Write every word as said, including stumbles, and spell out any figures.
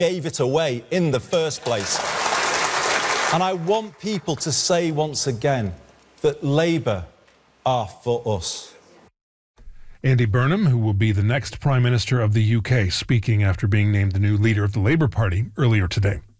gave it away in the first place. And I want people to say once again that Labour are for us. Andy Burnham, who will be the next Prime Minister of the U K, speaking after being named the new leader of the Labour Party earlier today.